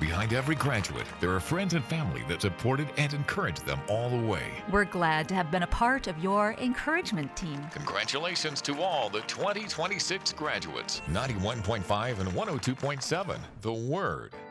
Behind every graduate, there are friends and family that supported and encouraged them all the way. We're glad to have been a part of your encouragement team. Congratulations to all the 2026 graduates. 91.5 and 102.7, The Word.